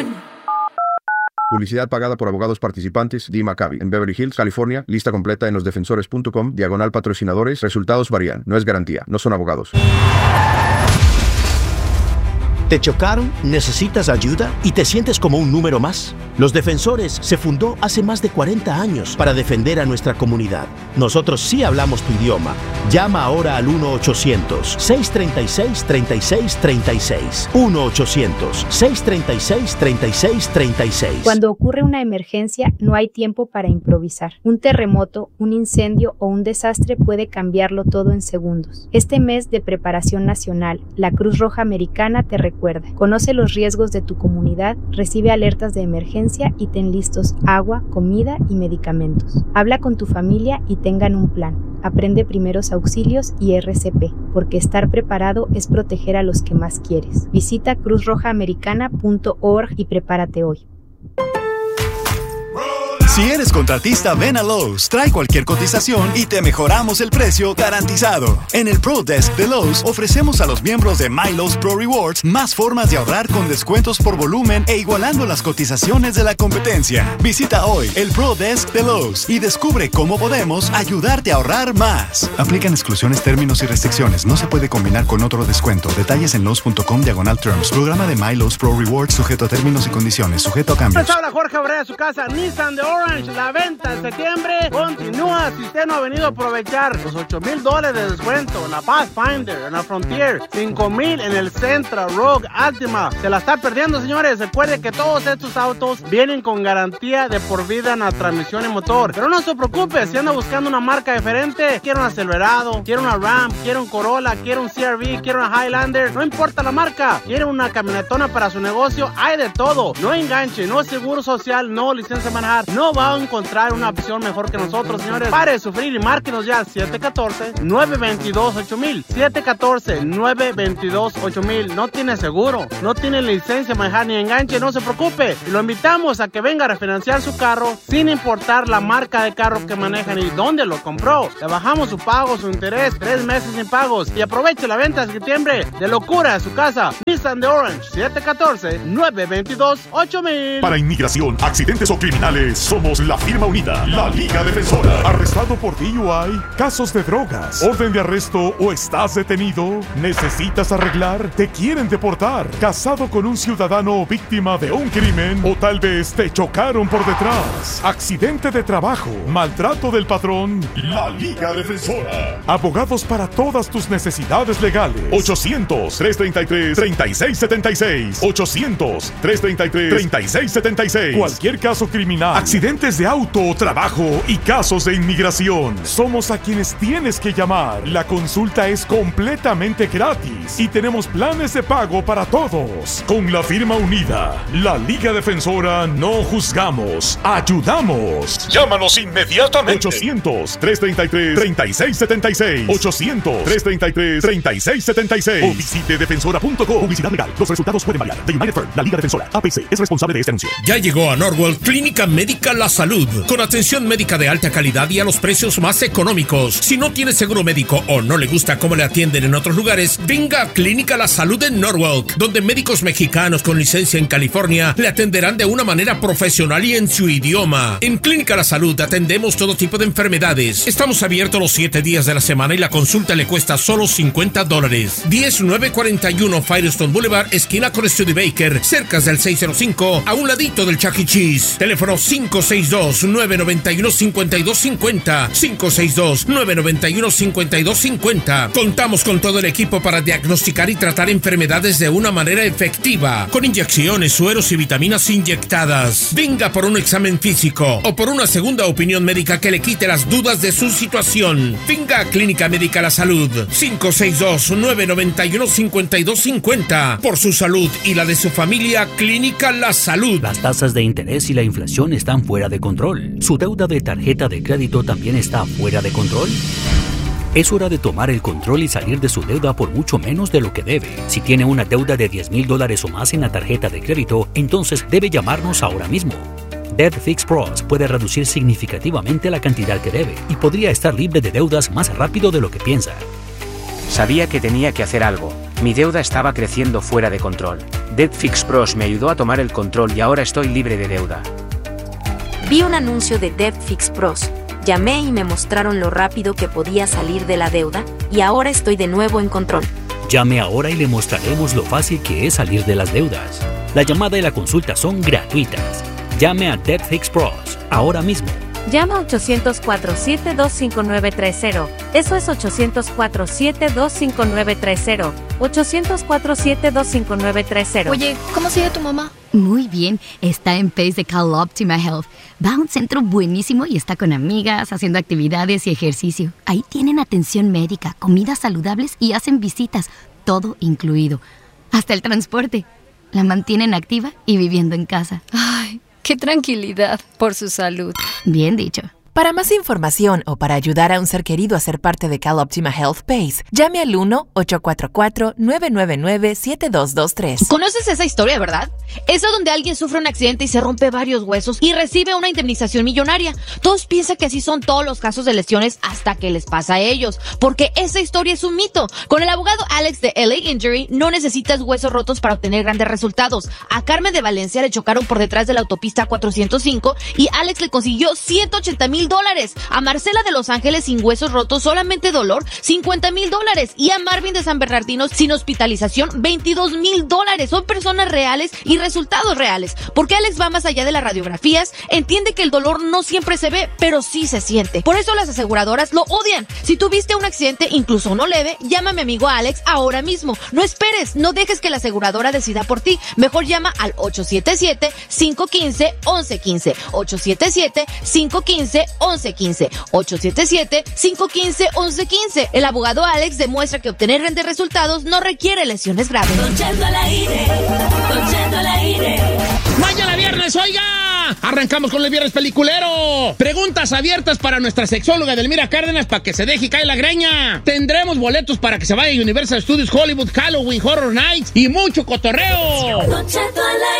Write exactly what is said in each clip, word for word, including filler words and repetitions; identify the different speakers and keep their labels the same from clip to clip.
Speaker 1: One.
Speaker 2: Publicidad pagada por abogados participantes. Dee Maccabi, en Beverly Hills, California. Lista completa en losdefensores punto com. Diagonal patrocinadores. Resultados varían. No es garantía. No son abogados.
Speaker 3: ¿Te chocaron? ¿Necesitas ayuda? ¿Y te sientes como un número más? Los Defensores se fundó hace más de cuarenta años para defender a nuestra comunidad. Nosotros sí hablamos tu idioma. Llama ahora al uno ochocientos, seiscientos treinta y seis, treinta y seis treinta y seis. uno ochocientos, seiscientos treinta y seis, treinta y seis treinta y seis.
Speaker 4: Cuando ocurre una emergencia, no hay tiempo para improvisar. Un terremoto, un incendio o un desastre puede cambiarlo todo en segundos. Este mes de preparación nacional, la Cruz Roja Americana te recuerda. Conoce los riesgos de tu comunidad, recibe alertas de emergencia y ten listos agua, comida y medicamentos. Habla con tu familia y tengan un plan. Aprende primeros auxilios y R C P, porque estar preparado es proteger a los que más quieres. Visita cruz roja americana punto org y prepárate hoy.
Speaker 5: Si eres contratista, ven a Lowe's, trae cualquier cotización y te mejoramos el precio garantizado. En el Pro Desk de Lowe's ofrecemos a los miembros de MyLowe's Pro Rewards más formas de ahorrar con descuentos por volumen e igualando las cotizaciones de la competencia. Visita hoy el Pro Desk de Lowe's y descubre cómo podemos ayudarte a ahorrar más. Aplican exclusiones, términos y restricciones. No se puede combinar con otro descuento. Detalles en lowes punto com diagonal terms. Programa de MyLowe's Pro Rewards sujeto a términos y condiciones. Sujeto a cambios.
Speaker 6: Les habla Jorge Obrera de su casa Nissan de Orange. La venta en septiembre continúa. Si usted no ha venido a aprovechar los ocho mil dólares de descuento en la Pathfinder, en la Frontier, cinco mil en el Sentra, Rogue, Altima, se la está perdiendo, señores. Recuerde que todos estos autos vienen con garantía de por vida en la transmisión y motor. Pero no se preocupe, si anda buscando una marca diferente, quiere un Silverado, quiere una Ram, quiere un Corolla, quiere un C R V, quiere una Highlander, no importa la marca, quiere una camionetona para su negocio, hay de todo. No enganche, no seguro social, no licencia de manejar, no va a encontrar una opción mejor que nosotros, señores. Pare de sufrir y márquenos ya siete uno cuatro, nueve dos dos, ocho mil. siete uno cuatro, nueve dos dos, ocho mil. No tiene seguro, no tiene licencia de manejar ni enganche, no se preocupe. Y lo invitamos a que venga a refinanciar su carro sin importar la marca de carro que maneja ni dónde lo compró. Le bajamos su pago, su interés, tres meses sin pagos. Y aproveche la venta de septiembre de locura de su casa. Nissan de Orange, siete uno cuatro, nueve dos dos, ocho mil.
Speaker 7: Para inmigración, accidentes o criminales, somos la firma unida, la Liga Defensora. ¿Arrestado por D U I? ¿Casos de drogas? ¿Orden de arresto o estás detenido? ¿Necesitas arreglar? ¿Te quieren deportar? ¿Casado con un ciudadano o víctima de un crimen? ¿O tal vez te chocaron por detrás? ¿Accidente de trabajo? ¿Maltrato del patrón? La Liga Defensora. Abogados para todas tus necesidades legales. ochocientos, trescientos treinta y tres, treinta y seis setenta y seis. ochocientos, trescientos treinta y tres, treinta y seis setenta y seis. Cualquier caso criminal, accidentes de auto o trabajo y casos de inmigración. Somos a quienes tienes que llamar. La consulta es completamente gratis y tenemos planes de pago para todos. Con la firma unida, la Liga Defensora, no juzgamos, ayudamos. Llámanos inmediatamente. ochocientos, trescientos treinta y tres, treinta y seis setenta y seis. ochocientos, trescientos treinta y tres, treinta y seis setenta y seis. O visite defensora punto com. Publicidad legal. Los resultados pueden variar. The United Firm, la Liga Defensora, A P C, es responsable de este anuncio.
Speaker 8: Ya llegó a Norwell Clínica Médica La Salud, con atención médica de alta calidad y a los precios más económicos. Si no tiene seguro médico o no le gusta cómo le atienden en otros lugares, venga a Clínica La Salud en Norwalk, donde médicos mexicanos con licencia en California le atenderán de una manera profesional y en su idioma. En Clínica La Salud atendemos todo tipo de enfermedades. Estamos abiertos los siete días de la semana y la consulta le cuesta solo cincuenta dólares. diez mil novecientos cuarenta y uno Firestone Boulevard, esquina con Studebaker, cerca del seiscientos cinco, a un ladito del Chuck E. Cheese. Teléfono cinco seis dos, nueve nueve uno, cinco dos cinco cero, cinco seis dos, nueve nueve uno, cinco dos cinco cero. Contamos con todo el equipo para diagnosticar y tratar enfermedades de una manera efectiva, con inyecciones, sueros y vitaminas inyectadas. Venga por un examen físico o por una segunda opinión médica que le quite las dudas de su situación. Venga a Clínica Médica La Salud, cinco seis dos, nueve nueve uno, cinco dos cinco cero. Por su salud y la de su familia, Clínica La Salud.
Speaker 9: Las tasas de interés y la inflación están fuera de control. ¿Su deuda de tarjeta de crédito también está fuera de control? Es hora de tomar el control y salir de su deuda por mucho menos de lo que debe. Si tiene una deuda de diez mil dólares o más en la tarjeta de crédito, entonces debe llamarnos ahora mismo. Debt Fix Pros puede reducir significativamente la cantidad que debe y podría estar libre de deudas más rápido de lo que piensa.
Speaker 10: Sabía que tenía que hacer algo.
Speaker 1: Mi deuda estaba creciendo fuera de control. DebtFix Pros me ayudó a tomar el control y ahora estoy libre de deuda.
Speaker 10: Vi un anuncio de DebtFix Pros. Llamé y me mostraron lo rápido que podía salir de la deuda y ahora estoy de nuevo en control.
Speaker 9: Llame ahora y le mostraremos lo fácil que es salir de las deudas. La llamada y la consulta son gratuitas. Llame a DebtFix Pros ahora mismo.
Speaker 11: Llama a ochocientos cuatro, siete dos cinco nueve tres cero. Eso es ochocientos cuatro, siete dos cinco nueve tres cero. ochocientos cuatro, siete dos cinco nueve tres cero.
Speaker 12: Oye, ¿cómo sigue tu mamá?
Speaker 13: Muy bien, está en Pace de CalOptima Health. Va a un centro buenísimo y está con amigas, haciendo actividades y ejercicio. Ahí tienen atención médica, comidas saludables y hacen visitas, todo incluido. Hasta el transporte. La mantienen activa y viviendo en casa.
Speaker 12: Ay, qué tranquilidad por su salud.
Speaker 13: Bien dicho.
Speaker 14: Para más información o para ayudar a un ser querido a ser parte de CalOptima Health Pace, llame al uno ocho cuatro cuatro, nueve nueve nueve, siete dos dos tres.
Speaker 15: ¿Conoces esa historia, verdad? Esa donde alguien sufre un accidente y se rompe varios huesos y recibe una indemnización millonaria. Todos piensan que así son todos los casos de lesiones hasta que les pasa a ellos, porque esa historia es un mito. Con el abogado Alex de L A Injury no necesitas huesos rotos para obtener grandes resultados. A Carmen de Valencia le chocaron por detrás de la autopista cuatrocientos cinco y Alex le consiguió ciento ochenta mil dólares. A Marcela de Los Ángeles sin huesos rotos, solamente dolor, cincuenta mil dólares. Y a Marvin de San Bernardino sin hospitalización, veintidós mil dólares. Son personas reales y resultados reales. Porque Alex va más allá de las radiografías, entiende que el dolor no siempre se ve, pero sí se siente. Por eso las aseguradoras lo odian. Si tuviste un accidente, incluso uno leve, llama a mi amigo Alex ahora mismo. No esperes, no dejes que la aseguradora decida por ti. Mejor llama al ocho siete siete, cinco uno cinco, once quince. ocho siete siete, cinco uno cinco, once quince. ocho siete siete, cinco uno cinco, once quince. El abogado Alex demuestra que obtener grandes resultados no requiere lesiones graves.
Speaker 16: Don Cheto al aire, Don Cheto al aire.
Speaker 8: ¡Mañana viernes, oiga! Arrancamos con el viernes peliculero. Preguntas abiertas para nuestra sexóloga Edelmira Cárdenas para que se deje caer la greña. Tendremos boletos para que se vaya a Universal Studios Hollywood Halloween Horror Nights y mucho cotorreo.
Speaker 16: Don Cheto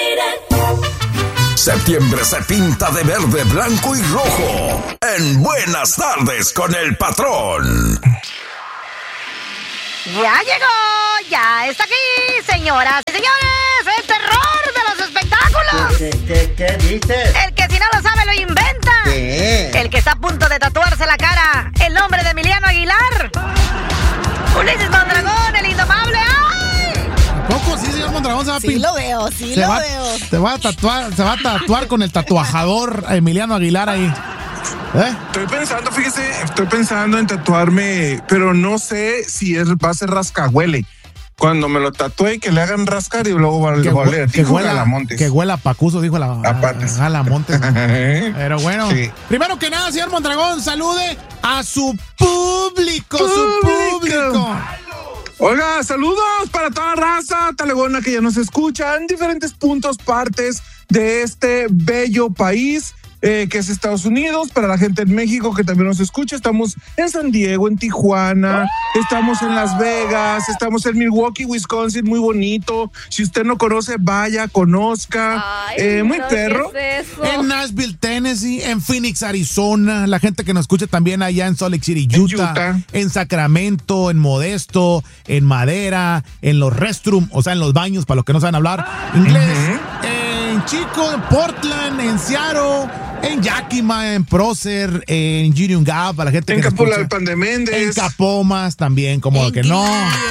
Speaker 16: al aire.
Speaker 17: Septiembre se pinta de verde, blanco y rojo en Buenas Tardes con el Patrón.
Speaker 18: Ya llegó, ya está aquí, señoras y señores, el terror de los espectáculos.
Speaker 19: ¿Qué, qué, qué dices?
Speaker 18: El que si no lo sabe lo inventa.
Speaker 19: ¿Qué?
Speaker 18: El que está a punto de tatuarse la cara, el nombre de Emiliano Aguilar. Ulises Mondragón, el indomable. ¡Ay!
Speaker 20: ¿Poco sí, señor Mondragón? Se va a
Speaker 18: Sí
Speaker 20: pin-
Speaker 18: lo veo, sí
Speaker 20: se
Speaker 18: lo
Speaker 20: va,
Speaker 18: veo.
Speaker 20: Se va a tatuar, se va a tatuar con el tatuajador Emiliano Aguilar ahí. ¿Eh?
Speaker 21: Estoy pensando, fíjese, estoy pensando en tatuarme, pero no sé si es, va a ser rascahuele. Cuando me lo tatúe, que le hagan rascar y luego va
Speaker 20: Que,
Speaker 21: a oler.
Speaker 20: que,
Speaker 21: Dijo
Speaker 20: huela,
Speaker 21: Galamontes.
Speaker 20: que huela a Pacuso, dijo la
Speaker 21: A patas.
Speaker 20: Galamontes. Pero bueno,
Speaker 21: Sí.
Speaker 20: primero que nada, señor Mondragón, salude a su público, su público.
Speaker 21: Oiga, saludos para toda raza talegona que ya nos escucha en diferentes puntos, partes de este bello país. Eh, que es Estados Unidos, para la gente en México que también nos escucha. Estamos en San Diego, en Tijuana, estamos en Las Vegas, estamos en Milwaukee, Wisconsin, muy bonito. Si usted no conoce, vaya, conozca.
Speaker 12: Ay,
Speaker 21: eh, muy
Speaker 12: no,
Speaker 21: perro.
Speaker 12: ¿qué es eso?
Speaker 20: En Nashville, Tennessee, en Phoenix, Arizona, la gente que nos escucha también allá en Salt Lake City,
Speaker 21: En
Speaker 20: Utah,
Speaker 21: Utah.
Speaker 20: en Sacramento, en Modesto, en Madera, en los restrooms, o sea, en los baños, para los que no saben hablar inglés, en Chico, en Portland, en Seattle, en Yakima, en Prócer, en Union Gap, para la gente
Speaker 21: En
Speaker 20: que nos escucha.
Speaker 21: Capulalpan de Méndez.
Speaker 20: En Capomas también, como que no.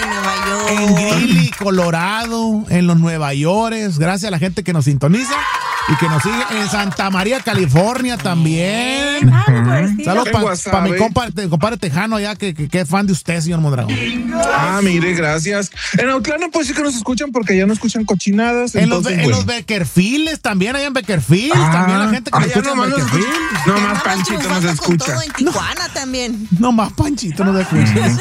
Speaker 20: En Greeley, Colorado, en los Nueva York. Gracias a la gente que nos sintoniza y que nos sigue. En Santa María, California también. Saludos
Speaker 21: En
Speaker 20: para
Speaker 21: Guasave.
Speaker 20: mi compa, te- compadre Tejano allá, que, que, que es fan de usted, señor Mondragón.
Speaker 21: Ah, mire, gracias. En Autlán pues sí que nos escuchan porque ya no escuchan cochinadas.
Speaker 20: En los,
Speaker 21: entonces,
Speaker 20: en
Speaker 21: bueno.
Speaker 20: los Beckerfields también, allá en Beckerfield,
Speaker 21: Ah,
Speaker 20: también la gente que nos
Speaker 21: allá
Speaker 20: escucha en
Speaker 21: nomás nos
Speaker 20: Beckerfield.
Speaker 21: escucha- nomás Panchito nos escucha.
Speaker 22: En Tijuana también.
Speaker 20: No más Panchito nos escucha.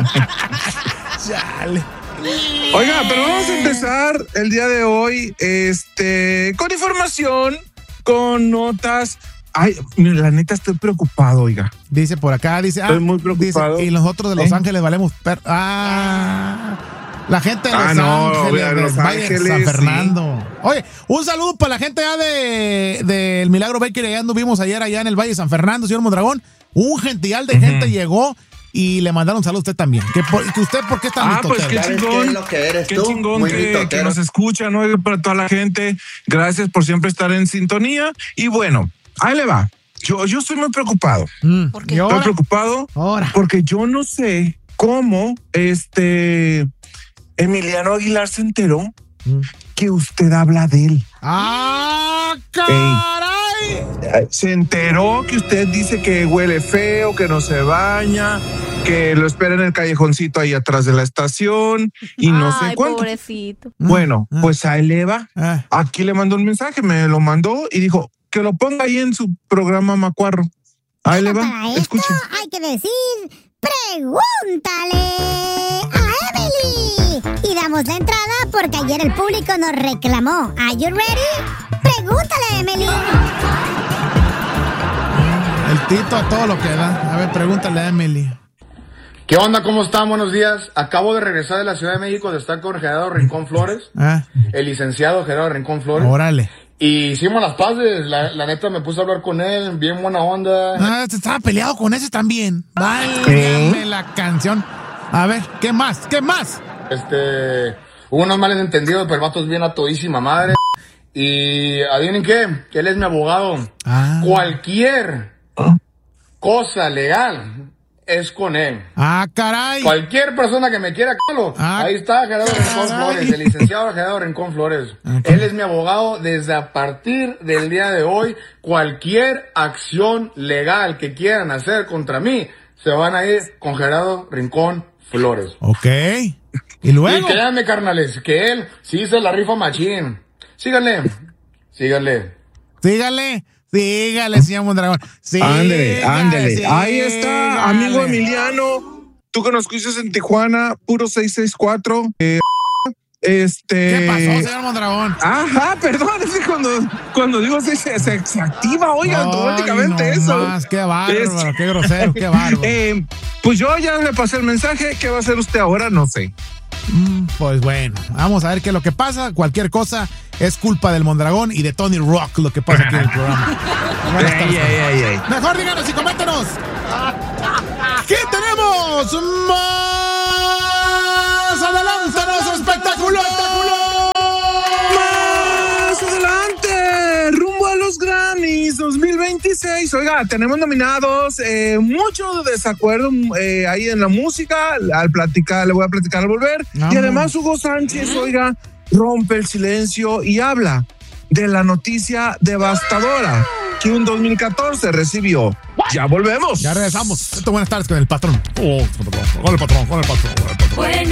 Speaker 20: Chale.
Speaker 21: Oiga, pero vamos a empezar el día de hoy este, con información, con notas. Ay, mira, la neta estoy preocupado, oiga.
Speaker 20: Dice por acá, dice, ah,
Speaker 21: Estoy muy preocupado.
Speaker 20: dice, y nosotros de Los
Speaker 21: ¿Eh?
Speaker 20: Ángeles valemos per- ah, la gente de Los
Speaker 21: Ah, no,
Speaker 20: Ángeles,
Speaker 21: de
Speaker 20: de
Speaker 21: Los
Speaker 20: Valle de
Speaker 21: Ángeles,
Speaker 20: San
Speaker 21: sí.
Speaker 20: Fernando. Oye, un saludo para la gente allá de del Milagro Bakery, allá anduvimos ayer allá en el Valle de San Fernando, señor Mondragón. Un gentil de gente llegó y le mandaron saludos a usted también. Que, por, que usted, ¿por qué está
Speaker 21: Ah, pues qué chingón.
Speaker 19: ¿Qué, lo que eres
Speaker 21: qué
Speaker 19: tú?
Speaker 21: chingón
Speaker 19: Muy
Speaker 21: que,
Speaker 19: mitotero.
Speaker 21: que nos escucha, ¿no? Para toda la gente. Gracias por siempre estar en sintonía. Y bueno, ahí le va. Yo, yo estoy muy preocupado.
Speaker 20: Mm.
Speaker 21: ¿Por qué? Estoy preocupado
Speaker 20: ahora.
Speaker 21: Porque yo no sé cómo este Emiliano Aguilar se enteró mm. que usted habla de él.
Speaker 20: ¡Ah, caray!
Speaker 21: Ey. Se enteró que usted dice que huele feo, que no se baña, que lo espera en el callejoncito ahí atrás de la estación y no
Speaker 12: Ay,
Speaker 21: sé cuánto.
Speaker 12: pobrecito.
Speaker 21: Bueno, pues ahí le va. Aquí le mandó un mensaje, me lo mandó y dijo que lo ponga ahí en su programa Macuarro. Ahí le va,
Speaker 2: Para esto
Speaker 21: escuchen.
Speaker 2: hay que decir, pregúntale a Emily. Y damos la entrada porque ayer el público nos reclamó. Are you ready? Pregúntale a Emily.
Speaker 20: El Tito a todo lo que da. A ver, pregúntale a Emily.
Speaker 22: ¿Qué onda? ¿Cómo están? Buenos días. Acabo de regresar de la Ciudad de México de estar con Gerardo Rincón Flores,
Speaker 20: Ah,
Speaker 22: el licenciado Gerardo Rincón Flores.
Speaker 20: órale.
Speaker 22: Y hicimos las paces, la, la neta me puse a hablar con él, bien buena onda.
Speaker 20: Ah, te estaba peleado con ese también. Válgame la canción. A ver, ¿qué más? ¿Qué más?
Speaker 22: Este, hubo unos males entendidos, pero el vato es bien a todísima madre. Y adivinen qué, que él es mi abogado.
Speaker 20: Ah.
Speaker 22: Cualquier cosa legal es con él.
Speaker 20: Ah, caray.
Speaker 22: Cualquier persona que me quiera, Carlos,
Speaker 20: Ah,
Speaker 22: ahí está Gerardo Rincón
Speaker 20: caray.
Speaker 22: Flores, el licenciado Gerardo Rincón Flores.
Speaker 20: Okay.
Speaker 22: Él es mi abogado desde a partir del día de hoy. Cualquier acción legal que quieran hacer contra mí, se van a ir con Gerardo Rincón Flores.
Speaker 20: Ok. ¿Y luego?
Speaker 22: Y créanme, carnales, que él sí se la rifa machín. Síganle, síganle.
Speaker 20: Sígale. Sígale, señor Mondragón.
Speaker 21: Ándele, ándele.
Speaker 20: Sígale,
Speaker 21: Ahí está, amigo Emiliano. Tú que nos escuchas en Tijuana, puro seis seis cuatro. Eh, este.
Speaker 20: ¿Qué pasó, señor Mondragón?
Speaker 21: Ajá, perdón, es que cuando, cuando digo seis, se, se, se activa, oiga,
Speaker 20: Ay,
Speaker 21: automáticamente
Speaker 20: no
Speaker 21: eso.
Speaker 20: más, qué bárbaro,
Speaker 21: Es-
Speaker 20: qué grosero, qué bárbaro.
Speaker 21: Eh, pues yo ya le pasé el mensaje. ¿Qué va a hacer usted ahora? No sé.
Speaker 20: Mm, Pues bueno, vamos a ver qué es lo que pasa. Cualquier cosa es culpa del Mondragón y de Tony Rock lo que pasa aquí en el programa. Buenas tardes.
Speaker 21: Ey, ey, ey, ey.
Speaker 20: Mejor díganos y coméntenos. ¿Qué tenemos? Más adelante, los espectáculos.
Speaker 21: Más adelante, rumbo a los Grammys dos mil veintiséis. Oiga, tenemos nominados, eh, mucho desacuerdo eh, ahí en la música. Al platicar, le voy a platicar al volver.
Speaker 20: Vamos.
Speaker 21: Y además Hugo Sánchez, oiga, rompe el silencio y habla de la noticia devastadora que un dos mil catorce recibió. Ya volvemos.
Speaker 20: Ya regresamos. Esto, buenas tardes con el patrón. Oh, con el patrón, con el patrón, con el patrón.
Speaker 16: Buenas